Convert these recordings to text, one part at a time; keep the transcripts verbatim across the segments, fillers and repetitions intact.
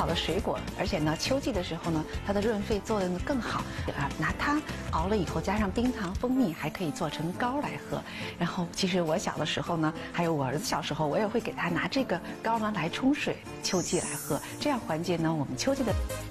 好的水果，而且呢，秋季的时候呢，它的润肺作用更好啊。拿它熬了以后，加上冰糖、蜂蜜，还可以做成膏来喝。然后，其实我小的时候呢，还有我儿子小时候，我也会给他拿这个膏呢来冲水，秋季来喝，这样缓解呢我们秋季的。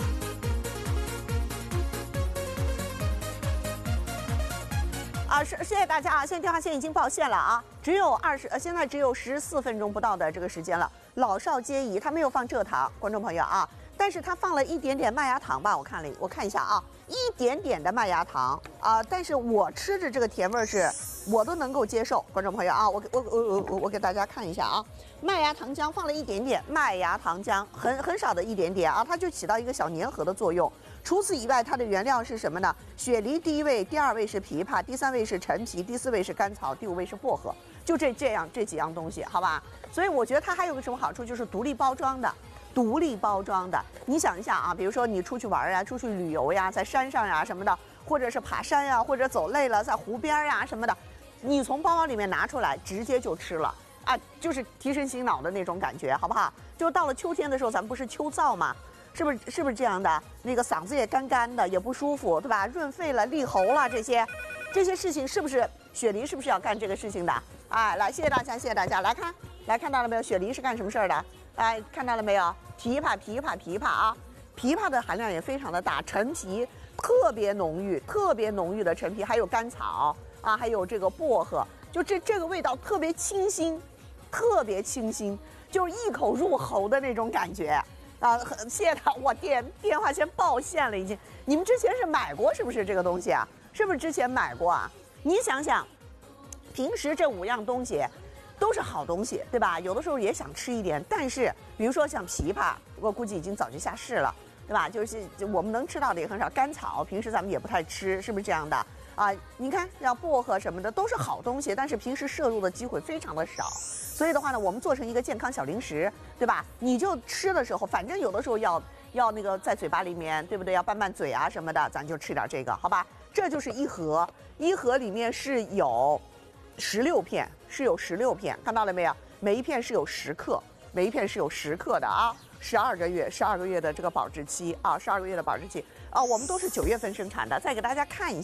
啊，是谢谢大家啊！现在电话线已经报线了啊，只有二十呃，现在只有十四分钟不到的这个时间了。老少皆宜，它没有放蔗糖，观众朋友啊，但是它放了一点点麦芽糖吧？我看了，我看一下啊，一点点的麦芽糖啊，但是我吃着这个甜味是，我都能够接受。观众朋友啊，我我我我我我给大家看一下啊，麦芽糖浆放了一点点，麦芽糖浆很很少的一点点啊，它就起到一个小粘合的作用。 除此以外，它的原料是什么呢？雪梨第一位，第二位是枇杷，第三位是陈皮，第四位是甘草，第五位是薄荷，就这这样这几样东西，好吧？所以我觉得它还有个什么好处，就是独立包装的，独立包装的。你想一下啊，比如说你出去玩呀，出去旅游呀，在山上呀什么的，或者是爬山呀，或者走累了在湖边呀什么的，你从包包里面拿出来，直接就吃了啊，就是提神醒脑的那种感觉，好不好？就到了秋天的时候，咱们不是秋燥吗？ 是不是是不是这样的？那个嗓子也干干的，也不舒服，对吧？润肺了、利喉了，这些，这些事情是不是雪梨是不是要干这个事情的？哎，来，谢谢大家，谢谢大家。来看，来看到了没有？雪梨是干什么事儿的？哎，看到了没有？枇杷，枇杷，枇杷啊！枇杷的含量也非常的大，陈皮特别浓郁，特别浓郁的陈皮，还有甘草啊，还有这个薄荷，就这这个味道特别清新，特别清新，就是一口入喉的那种感觉。 啊，谢谢他，我电电话先报线了，已经。你们之前是买过是不是这个东西啊？是不是之前买过啊？你想想，平时这五样东西都是好东西，对吧？有的时候也想吃一点，但是比如说像枇杷，我估计已经早就下市了，对吧？就是我们能吃到的也很少。甘草平时咱们也不太吃，是不是这样的？啊，你看像薄荷什么的都是好东西，但是平时摄入的机会非常的少。 所以的话呢，我们做成一个健康小零食，对吧？你就吃的时候，反正有的时候要要那个在嘴巴里面，对不对？要拌拌嘴啊什么的，咱就吃点这个，好吧？这就是一盒，一盒里面是有十六片，是有十六片，看到了没有？每一片是有十克，每一片是有十克的啊，十二个月，十二个月的这个保质期啊，十二个月的保质期啊，我们都是九月份生产的，再给大家看一下。